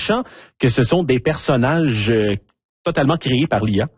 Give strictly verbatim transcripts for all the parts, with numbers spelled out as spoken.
sachant que ce sont des personnages euh, totalement créés par l'I A?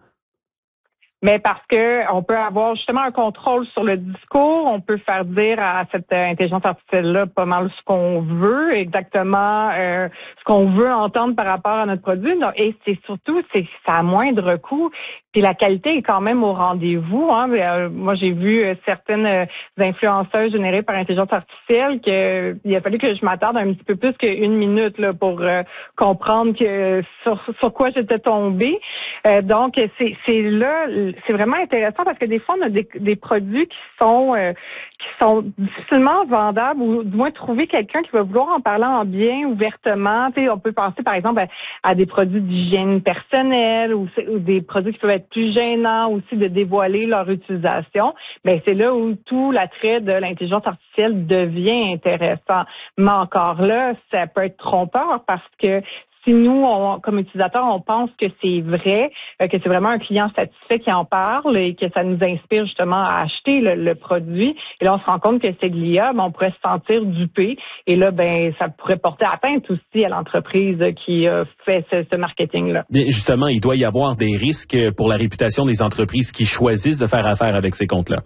Mais parce que on peut avoir justement un contrôle sur le discours, on peut faire dire à cette intelligence artificielle-là pas mal ce qu'on veut, exactement euh, ce qu'on veut entendre par rapport à notre produit. Donc, et c'est surtout, c'est ça à moindre coût. Puis la qualité est quand même au rendez-vous. Hein. Euh, moi, j'ai vu euh, certaines euh, influenceuses générées par intelligence artificielle que il a fallu que je m'attarde un petit peu plus qu'une minute là pour euh, comprendre que sur, sur quoi j'étais tombée. Euh, donc, c'est, c'est là, c'est vraiment intéressant parce que des fois, on a des, des produits qui sont euh, qui sont difficilement vendables ou du moins trouver quelqu'un qui va vouloir en parler en bien ouvertement. Tu sais, on peut penser par exemple à, à des produits d'hygiène personnelle ou, ou des produits qui peuvent être plus gênants aussi de dévoiler leur utilisation. Ben c'est là où tout l'attrait de l'intelligence artificielle devient intéressant. Mais encore là, ça peut être trompeur parce que si nous, on, comme utilisateurs, on pense que c'est vrai, euh, que c'est vraiment un client satisfait qui en parle et que ça nous inspire justement à acheter le, le produit, et là, on se rend compte que c'est de l'I A, ben, on pourrait se sentir dupé. Et là, ben, ça pourrait porter atteinte aussi à l'entreprise qui euh, fait ce, ce marketing-là. Bien, justement, il doit y avoir des risques pour la réputation des entreprises qui choisissent de faire affaire avec ces comptes-là.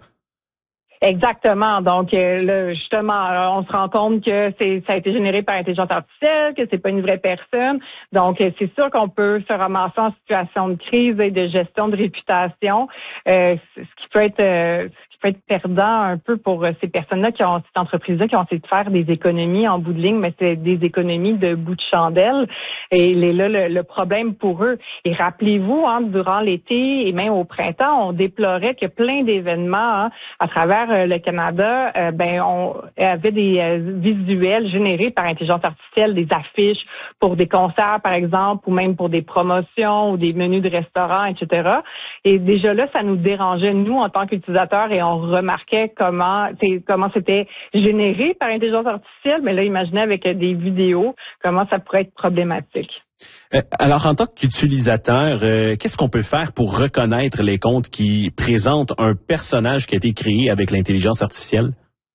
Exactement. Donc, euh, là, justement, euh, on se rend compte que c'est ça a été généré par intelligence artificielle, que c'est pas une vraie personne. Donc, euh, c'est sûr qu'on peut se ramasser en situation de crise et de gestion de réputation, euh, ce qui peut être euh, ce qui peut être perdant un peu pour ces personnes-là qui ont cette entreprise-là qui ont essayé de faire des économies en bout de ligne, mais c'est des économies de bout de chandelle. Et il est là le, le problème pour eux. Et rappelez-vous, hein, durant l'été et même au printemps, on déplorait que plein d'événements hein, à travers le Canada, euh, ben on avait des euh, visuels générés par intelligence artificielle, des affiches pour des concerts par exemple, ou même pour des promotions ou des menus de restaurants, et cetera. Et déjà là, ça nous dérangeait nous en tant qu'utilisateurs et on remarquait comment comment c'était généré par intelligence artificielle. Mais là, imaginez avec des vidéos comment ça pourrait être problématique. Euh, alors, en tant qu'utilisateur, euh, qu'est-ce qu'on peut faire pour reconnaître les comptes qui présentent un personnage qui a été créé avec l'intelligence artificielle?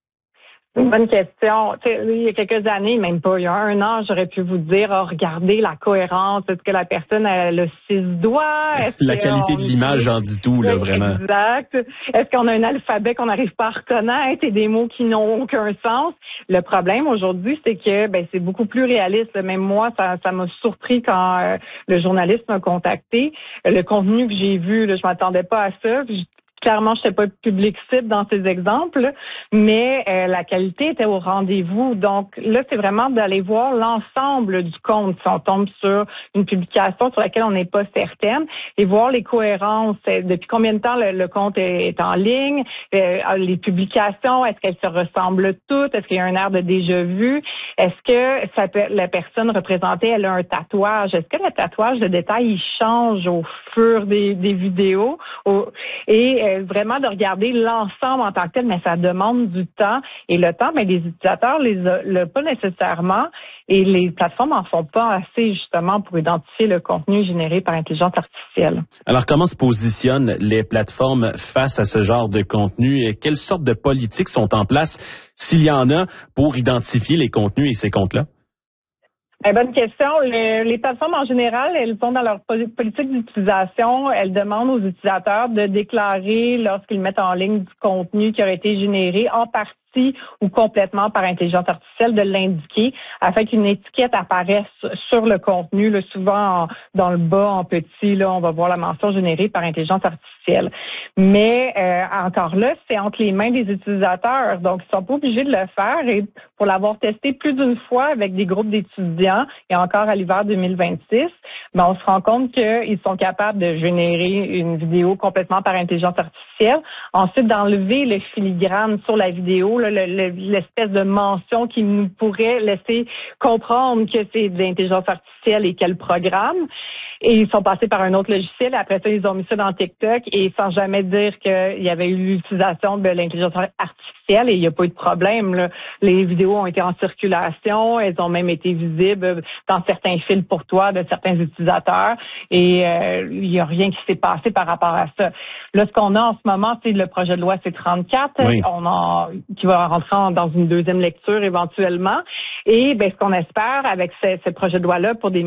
C'est une bonne question. Tu sais, il y a quelques années, même pas, il y a un an, j'aurais pu vous dire, oh, regardez la cohérence, est-ce que la personne a le six doigts? Est-ce la qualité de l'image en dit tout, là, vraiment. Exact. Est-ce qu'on a un alphabet qu'on n'arrive pas à reconnaître et des mots qui n'ont aucun sens? Le problème aujourd'hui, c'est que ben c'est beaucoup plus réaliste. Même moi, ça, ça m'a surpris quand euh, le journaliste m'a contacté. Le contenu que j'ai vu, là, je m'attendais pas à ça. Clairement, je n'étais pas public cible dans ces exemples, mais euh, la qualité était au rendez-vous. Donc là, c'est vraiment d'aller voir l'ensemble du compte. Si on tombe sur une publication sur laquelle on n'est pas certaine, et voir les cohérences. Depuis combien de temps le, le compte est, est en ligne? Euh, les publications, est-ce qu'elles se ressemblent toutes? Est-ce qu'il y a un air de déjà-vu? Est-ce que ça peut, la personne représentée, elle a un tatouage? Est-ce que le tatouage, le détail, il change au fur des, des vidéos? Au, et vraiment de regarder l'ensemble en tant que tel, mais ça demande du temps. Et le temps, ben, les utilisateurs les le pas nécessairement et les plateformes en font pas assez justement pour identifier le contenu généré par intelligence artificielle. Alors, comment se positionnent les plateformes face à ce genre de contenu? Et quelles sortes de politiques sont en place, s'il y en a, pour identifier les contenus et ces comptes-là? Eh, bonne question. Le, les plateformes, en général, elles sont dans leur politique d'utilisation. Elles demandent aux utilisateurs de déclarer, lorsqu'ils mettent en ligne du contenu qui aurait été généré, en partie ou complètement par intelligence artificielle, de l'indiquer afin qu'une étiquette apparaisse sur le contenu. Là, souvent, en, dans le bas, en petit, là, on va voir la mention générée par intelligence artificielle. Mais euh, encore là, c'est entre les mains des utilisateurs. Donc, ils sont pas obligés de le faire. Et pour l'avoir testé plus d'une fois avec des groupes d'étudiants, et encore à l'hiver deux mille vingt-six, ben, on se rend compte qu'ils sont capables de générer une vidéo complètement par intelligence artificielle. Ensuite, d'enlever le filigrane sur la vidéo, là, le, le, l'espèce de mention qui nous pourrait laisser comprendre que c'est de l'intelligence artificielle et quel programme. Et ils sont passés par un autre logiciel. Après ça, ils ont mis ça dans TikTok et sans jamais dire qu'il y avait eu l'utilisation de l'intelligence artificielle et il n'y a pas eu de problème, là. Les vidéos ont été en circulation. Elles ont même été visibles dans certains fils pour toi de certains utilisateurs et euh, il n'y a rien qui s'est passé par rapport à ça. Là, ce qu'on a en ce moment, c'est le projet de loi C trente-quatre oui. on a, qui va rentrer en, dans une deuxième lecture éventuellement. Et ben, ce qu'on espère avec ce, ce projet de loi-là pour des